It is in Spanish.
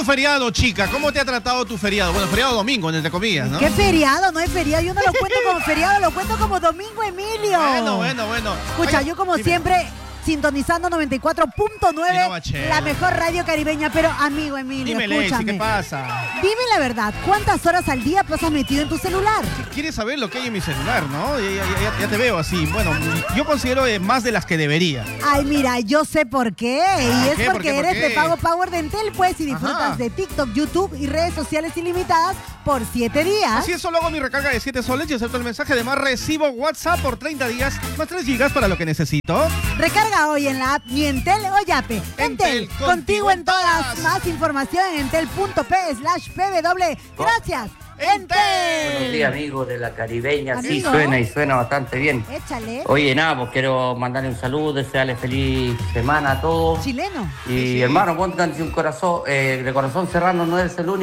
tu feriado, chica? ¿Cómo te ha tratado tu feriado? Bueno, feriado domingo, entre comillas, ¿no? ¿Qué feriado? No es feriado. Yo no lo cuento como feriado, lo cuento como domingo, Emilio. Bueno. Escucha, Oye, yo como dime. siempre, sintonizando 94.9, Sí, no, che. la mejor radio caribeña. Pero, amigo Emilio, Dime, Lexi, escúchame. ¿qué pasa? Dime la verdad, ¿cuántas horas al día pasas metido en tu celular? ¿Quieres saber lo que hay en mi celular, no? Ya te veo así. Bueno, yo considero más de las que debería. Ay, mira, yo sé por qué. Y es ¿Qué? porque ¿Por eres qué? de pago Power de Entel, pues, y disfrutas Ajá. de TikTok, YouTube y redes sociales ilimitadas por 7 días. Así es, solo hago mi recarga de 7 soles y acepto el mensaje. Además, recibo WhatsApp por 30 días, más 3 gigas para lo que necesito. Recarga hoy en la app Mi Entel o Yape. Entel, contigo en todas. todas. Más información en entel.p/pw. Gracias, Buenos Entel. días, amigos de la caribeña. Sí, Amigo. suena y suena bastante bien. Échale. Oye, nada, pues quiero mandarle un saludo, desearle feliz semana a todos. Chileno. Y hermano, ponte un corazón, de corazón serrano no es el único.